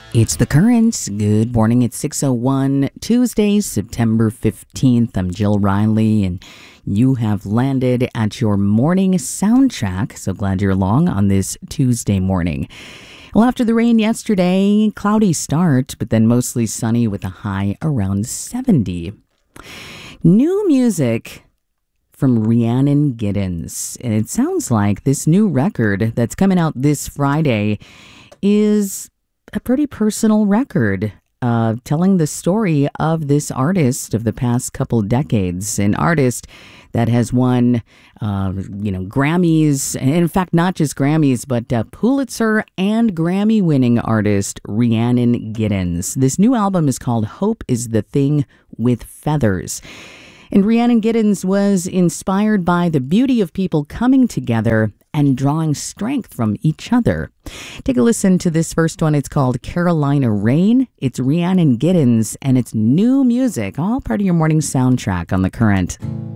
It's The Current. Good morning. It's 6:01, Tuesday, September 15th. I'm Jill Riley, and you have landed at your morning soundtrack. So glad you're along on this Tuesday morning. Well, after the rain yesterday, cloudy start, but then mostly sunny with a high around 70. New music from Rhiannon Giddens. And it sounds like this new record that's coming out this Friday is a pretty personal record, telling the story of this artist of the past couple decades, an artist that has won, Grammys, and in fact, not just Grammys, but Pulitzer and Grammy-winning artist Rhiannon Giddens. This new album is called Hope is the Thing with Feathers. And Rhiannon Giddens was inspired by the beauty of people coming together and drawing strength from each other. Take a listen to this first one. It's called Carolina Rain. It's Rhiannon Giddens, and it's new music, all part of your morning soundtrack on The Current.